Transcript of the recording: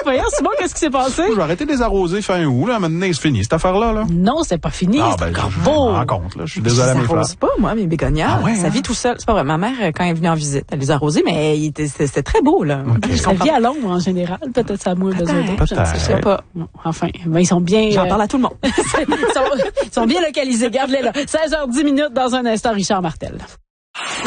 Voyons, Simon, qu'est-ce qui s'est passé? Je vais arrêter de les arroser fin août, là. Maintenant, c'est fini, cette affaire-là, là. Non, c'est pas fini. C'est encore je beau. me rends compte, là. Je suis désolé à mes fleurs. Je pas, moi, mes bégonias. Ah ouais, ça vit tout seul. C'est pas vrai. Ma mère, quand elle est venue en visite, elle les a arrosés, mais c'était très beau, là. Okay. Ça vit à l'ombre, en général. Peut-être ça a moins besoin d'eau. Peut-être. Je sais pas. Non, enfin, ben, ils sont bien... J'en parle à tout le monde. Ils sont bien localisés. Garde-les là. 16h10 dans un instant, Richard Martel.